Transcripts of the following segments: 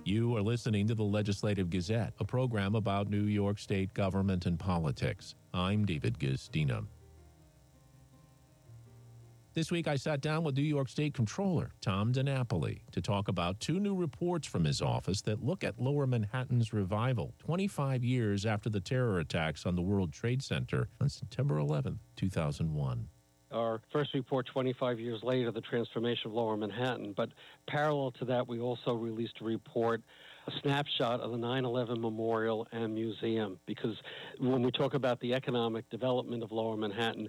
You are listening to the Legislative Gazette, a program about New York State government and politics. I'm David Guistina. This week, I sat down with New York State Comptroller Tom DiNapoli to talk about two new reports from his office that look at Lower Manhattan's revival 25 years after the terror attacks on the World Trade Center on September 11, 2001. Our first report 25 years later, the transformation of Lower Manhattan. But parallel to that, we also released a report, a snapshot of the 9/11 Memorial and Museum. Because when we talk about the economic development of Lower Manhattan,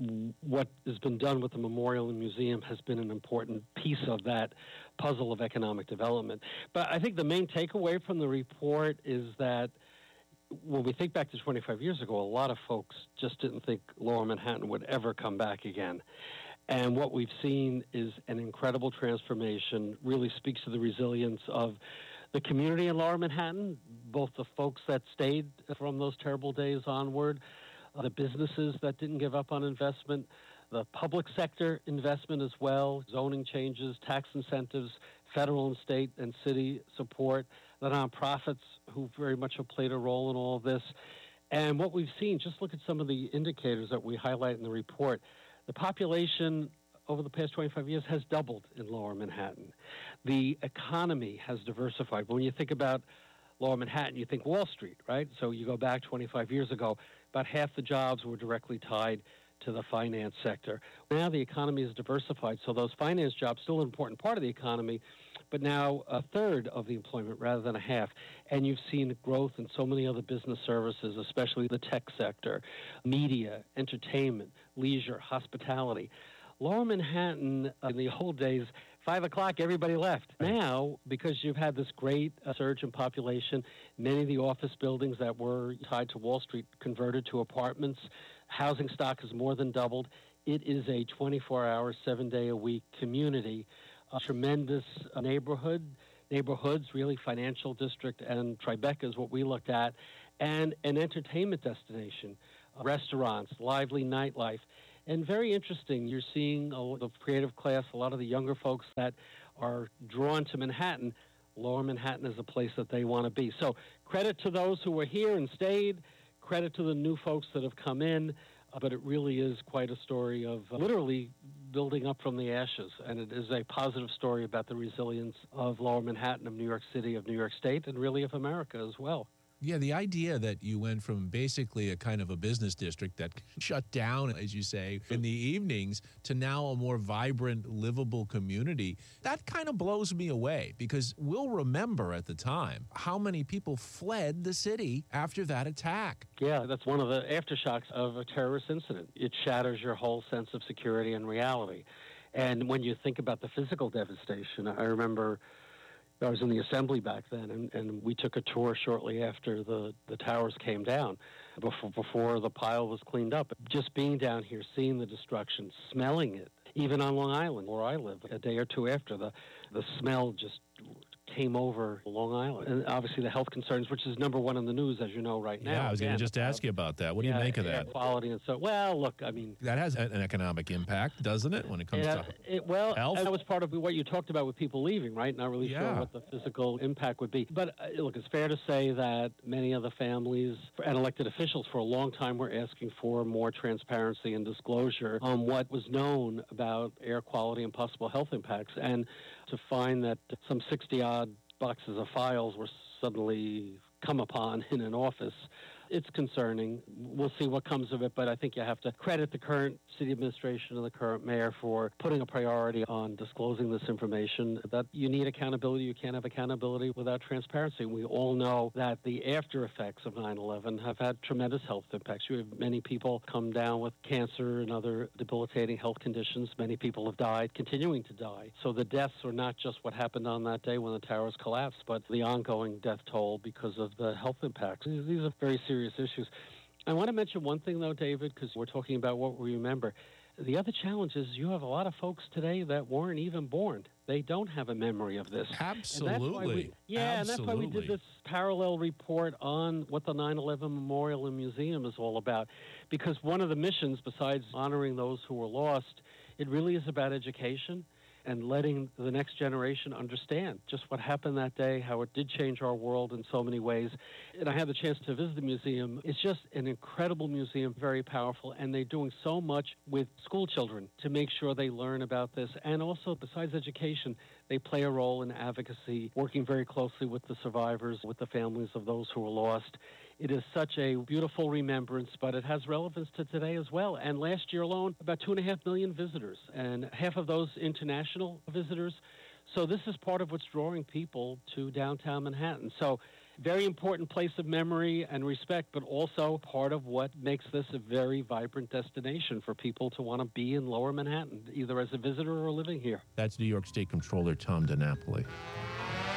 what has been done with the Memorial and Museum has been an important piece of that puzzle of economic development. But I think the main takeaway from the report is that when we think back to 25 years ago, a lot of folks just didn't think Lower Manhattan would ever come back again. And what we've seen is an incredible transformation, really speaks to the resilience of the community in Lower Manhattan, both the folks that stayed from those terrible days onward, the businesses that didn't give up on investment, the public sector investment as well, zoning changes, tax incentives, federal and state and city support, the nonprofits who very much have played a role in all of this. And what we've seen, just look at some of the indicators that we highlight in the report. The population over the past 25 years has doubled in Lower Manhattan. The economy has diversified. When you think about Lower Manhattan, you think Wall Street, right? So you go back 25 years ago, about half the jobs were directly tied to the finance sector. Now the economy is diversified, so those finance jobs, still an important part of the economy, but now a third of the employment rather than a half. And you've seen growth in so many other business services, especially the tech sector, media, entertainment, leisure, hospitality. Lower Manhattan, in the old days, 5 o'clock, everybody left. Now, because you've had this great surge in population, many of the office buildings that were tied to Wall Street converted to apartments. Housing stock has more than doubled. It is a 24-hour, 7-day-a-week community. A tremendous neighborhoods, really financial district, and Tribeca is what we looked at, and an entertainment destination, restaurants, lively nightlife. And very interesting, you're seeing the creative class, a lot of the younger folks that are drawn to Manhattan. Lower Manhattan is a place that they want to be. So credit to those who were here and stayed, credit to the new folks that have come in, but it really is quite a story of literally building up from the ashes. And it is a positive story about the resilience of Lower Manhattan, of New York City, of New York State, and really of America as well. Yeah, the idea that you went from basically a kind of a business district that shut down, as you say, in the evenings to now a more vibrant, livable community, that kind of blows me away because we'll remember at the time how many people fled the city after that attack. Yeah, that's one of the aftershocks of a terrorist incident. It shatters your whole sense of security and reality. And when you think about the physical devastation, I remember I was in the assembly back then, and we took a tour shortly after the towers came down, before the pile was cleaned up. Just being down here, seeing the destruction, smelling it, even on Long Island, where I live, a day or two after, the smell just came over Long Island. And obviously the health concerns, which is number one in the news, as you know, right now. Yeah, I was going to just ask you about that. What do you make of that? Air quality and so, well, look, I mean... That has an economic impact, doesn't it, when it comes to health? That was part of what you talked about with people leaving, right? Not really sure what the physical impact would be. But, look, it's fair to say that many of the families and elected officials for a long time were asking for more transparency and disclosure on what was known about air quality and possible health impacts. And to find that some 60-odd boxes of files were suddenly come upon in an office, it's concerning. We'll see what comes of it, but I think you have to credit the current city administration and the current mayor for putting a priority on disclosing this information. That you need accountability. You can't have accountability without transparency. We all know that the after effects of 9/11 have had tremendous health impacts. You have many people come down with cancer and other debilitating health conditions. Many people have died, continuing to die. So the deaths are not just what happened on that day when the towers collapsed, but the ongoing death toll because of the health impacts. These are very serious issues. I want to mention one thing, though, David, because we're talking about what we remember. The other challenge is you have a lot of folks today that weren't even born. They don't have a memory of this. Absolutely. And that's why we did this parallel report on what the 9/11 Memorial and Museum is all about. Because one of the missions, besides honoring those who were lost, it really is about education. and letting the next generation understand just what happened that day, how it did change our world in so many ways. And I had the chance to visit the museum. It's just an incredible museum, very powerful, and they're doing so much with school children to make sure they learn about this. And also, besides education, they play a role in advocacy, working very closely with the survivors, with the families of those who were lost. It is such a beautiful remembrance, but it has relevance to today as well. And last year alone, about 2.5 million visitors, and half of those international visitors. So this is part of what's drawing people to downtown Manhattan. So very important place of memory and respect, but also part of what makes this a very vibrant destination for people to want to be in Lower Manhattan, either as a visitor or living here. That's New York State Comptroller Tom DiNapoli.